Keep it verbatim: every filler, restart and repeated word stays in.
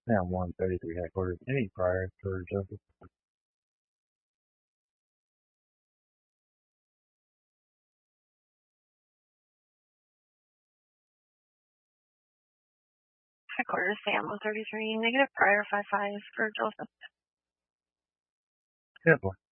Sam one thirty-three headquarters. Any prior for Joseph? Headquarters, Sam one thirty-three, negative prior five five for Joseph. Simple.